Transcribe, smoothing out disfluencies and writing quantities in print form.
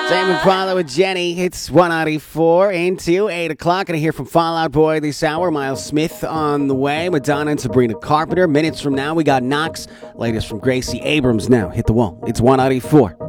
Same with Follow with Jenny. It's 194 into 8 o'clock. Gonna hear from Fallout Boy this hour. Miles Smith on the way. Madonna and Sabrina Carpenter. Minutes from now, we got Knox. Latest from Gracie Abrams now. Hit the wall. It's 194.